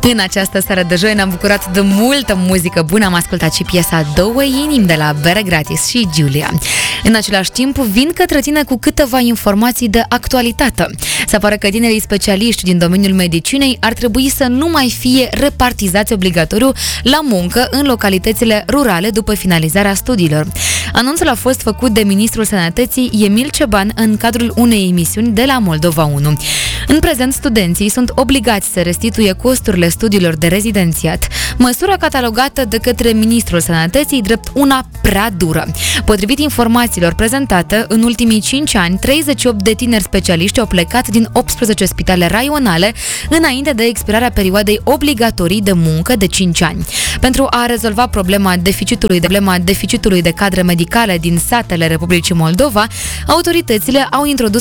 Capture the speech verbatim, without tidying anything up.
În această seară de joi ne-am bucurat de multă muzică bună. Am ascultat și piesa Două inimi de la Bere Gratis și Giulia. În același timp, vin către tine cu câteva informații de actualitate. Se pare că tinerii specialiști din domeniul medicinei ar trebui să nu mai fie repartizați obligatoriu la muncă în localitățile rurale după finalizarea studiilor. Anunțul a fost făcut de ministrul Sănătății Emil Ceban în cadrul unei emisiuni de la Moldova unu. În prezent, studenții sunt obligați să restituie costurile studiilor de rezidențiat, măsura catalogată de către ministrul Sănătății drept una prea dură. Potrivit informațiilor prezentate, în ultimii cinci ani, treizeci și opt de tineri specialiști au plecat din optsprezece spitale raionale înainte de expirarea perioadei obligatorii de muncă de cinci ani. Pentru a rezolva problema deficitului de, problema deficitului de cadre medicale din satele Republicii Moldova, autoritățile au introdus